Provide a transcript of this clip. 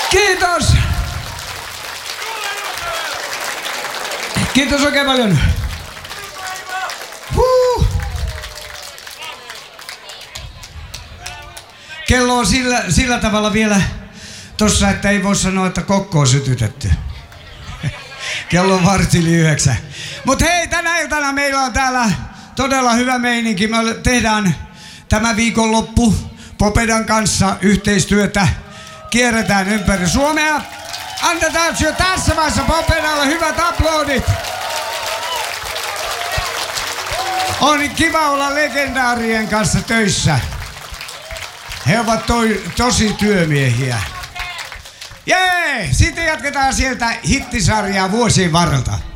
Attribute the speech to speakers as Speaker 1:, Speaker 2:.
Speaker 1: Kiitos! Kiitos oikein paljon. Kello on sillä tavalla vielä tossa, että ei voi sanoa, että kokko on sytytetty. Kello on 8:45. Mut hei, tänä iltana meillä on täällä todella hyvä meininki. Me tehdään tämä viikonloppu Popedan kanssa yhteistyötä. Kierretään ympäri Suomea. Annetaan jo tässä vaiheessa Popedalle hyvät aplodit. On kiva olla legendaarien kanssa töissä. He ovat tosi työmiehiä. Jee! Sitten jatketaan sieltä hittisarjaa vuosien varrelta.